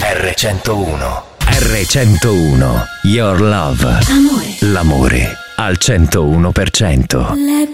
R101. R101. Your love. Amore. L'amore al 101%. Let